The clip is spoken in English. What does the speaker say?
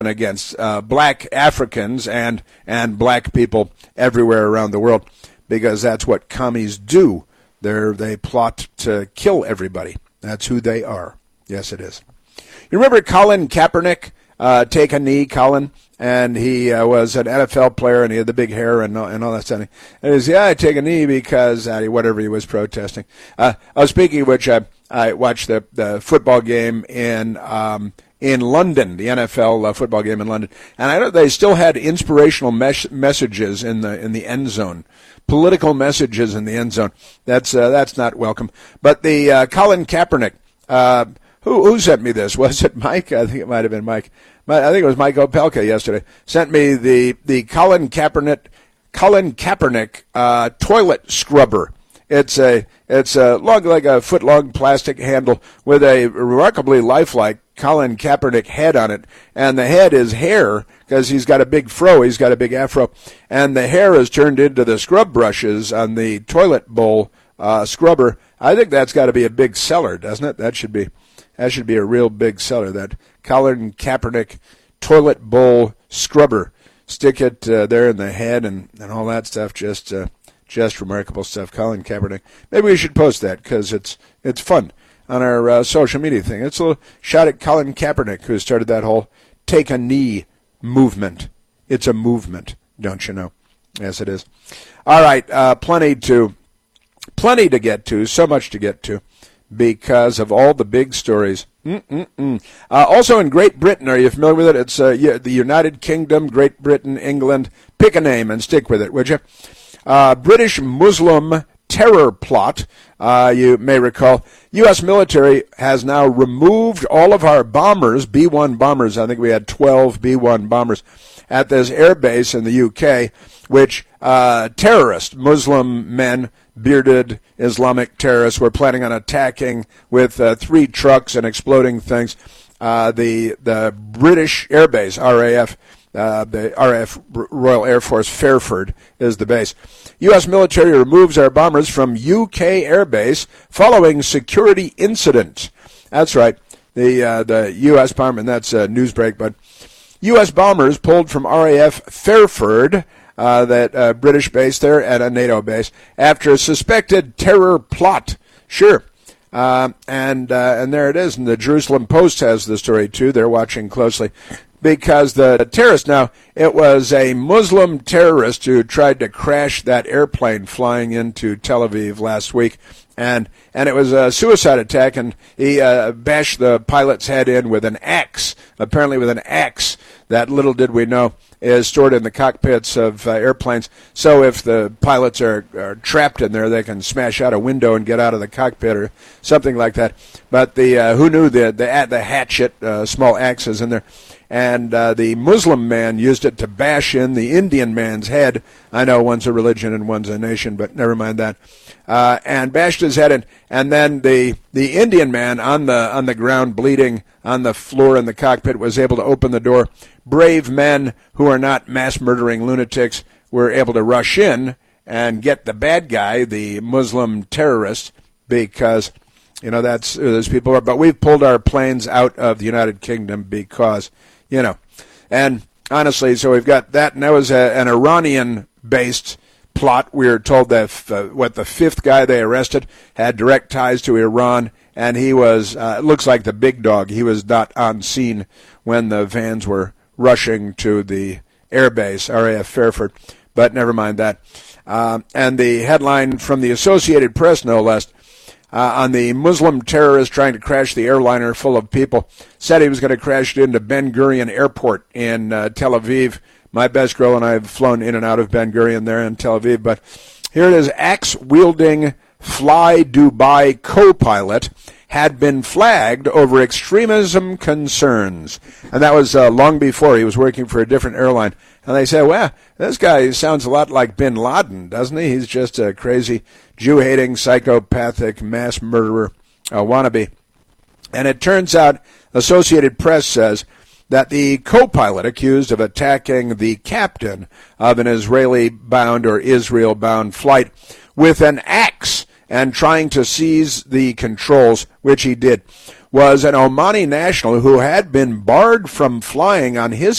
against black Africans and black people everywhere around the world, because that's what commies do. They plot to kill everybody. That's who they are. Yes, it is. You remember Colin Kaepernick? Take a knee, Colin. And he was an NFL player, and he had the big hair and all that stuff. And he said, I take a knee because whatever he was protesting. Speaking of which, I watched the football game in London, the NFL football game in London. And I know they still had inspirational messages in the end zone, political messages in the end zone. That's not welcome. But the Colin Kaepernick, who sent me this? Was it Mike? I think it might have been Mike. I think it was Mike Opelka yesterday. Sent me the Colin Kaepernick toilet scrubber. It's long, like a foot long plastic handle with a remarkably lifelike Colin Kaepernick head on it, and the head is hair because he's got a big fro, he's got a big afro, and the hair is turned into the scrub brushes on the toilet bowl scrubber. I think that's got to be a big seller, doesn't it? That should be a real big seller. That Colin Kaepernick toilet bowl scrubber. Stick it there in the head and all that stuff. Just remarkable stuff. Colin Kaepernick. Maybe we should post that because it's fun on our social media thing. It's a little shot at Colin Kaepernick, who started that whole take a knee movement. It's a movement, don't you know? Yes, it is. All right, plenty to get to. So much to get to because of all the big stories. Also in Great Britain, are you familiar with it? It's the United Kingdom, Great Britain, England. Pick a name and stick with it, would you? British Muslim terror plot. You may recall, U.S. military has now removed all of our bombers, B-1 bombers. I think we had 12 B-1 bombers at this air base in the U.K., which terrorists, Muslim men, bearded Islamic terrorists, were planning on attacking with 3 trucks and exploding things. The British Air Base, RAF, the RAF Royal Air Force Fairford is the base. U.S. military removes our bombers from U.K. Air Base following security incident. That's right. The U.S. bomber, and that's a news break, but U.S. bombers pulled from RAF Fairford, that British base there, at a NATO base, after a suspected terror plot. Sure. And there it is. And the Jerusalem Post has the story, too. They're watching closely. Because the terrorist, now, it was a Muslim terrorist who tried to crash that airplane flying into Tel Aviv last week. And it was a suicide attack, and he bashed the pilot's head in with an axe, apparently with an axe. That, little did we know, is stored in the cockpits of airplanes. So if the pilots are trapped in there, they can smash out a window and get out of the cockpit or something like that. But who knew the hatchet, small axes in there. And the Muslim man used it to bash in the Indian man's head. I know one's a religion and one's a nation, but never mind that. And bashed his head in. And then the Indian man on the ground, bleeding on the floor in the cockpit, was able to open the door. Brave men who are not mass-murdering lunatics were able to rush in and get the bad guy, the Muslim terrorist, because, that's who those people are. But we've pulled our planes out of the United Kingdom because, and honestly, so we've got that, and that was an Iranian-based plot. We were told that the 5th guy they arrested had direct ties to Iran, and he was, it looks like the big dog. He was not on scene when the vans were rushing to the airbase, RAF Fairford, but never mind that. And the headline from the Associated Press, no less, on the Muslim terrorist trying to crash the airliner full of people, said he was going to crash it into Ben Gurion Airport in Tel Aviv. My best girl and I have flown in and out of Ben Gurion there in Tel Aviv, but here it is, axe-wielding Fly Dubai co-pilot had been flagged over extremism concerns. And that was long before. He was working for a different airline. And they said, well, this guy sounds a lot like bin Laden, doesn't he? He's just a crazy Jew-hating, psychopathic mass murderer wannabe. And it turns out, Associated Press says, that the co-pilot accused of attacking the captain of an Israeli-bound or Israel-bound flight with an axe and trying to seize the controls, which he did. was an Omani national who had been barred from flying on his